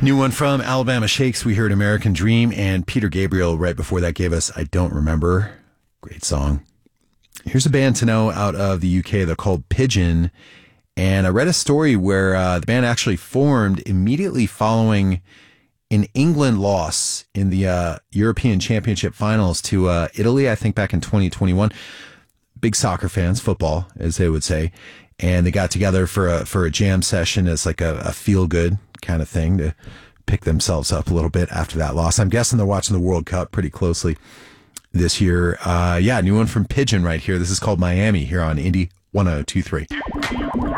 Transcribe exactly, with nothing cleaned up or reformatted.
New one from Alabama Shakes. We heard American Dream, and Peter Gabriel right before that gave us I Don't Remember. Great song. Here's a band to know out of the U K. They're called Pigeon. And I read a story where uh, the band actually formed immediately following an England loss in the uh, European Championship finals to uh, Italy, I think back in twenty twenty-one. Big soccer fans, football, as they would say. And they got together for a for a jam session as like a, a feel-good kind of thing to pick themselves up a little bit after that loss. I'm guessing they're watching the World Cup pretty closely this year. Uh, yeah, new one from Pigeon right here. This is called Miami here on Indie one oh two three.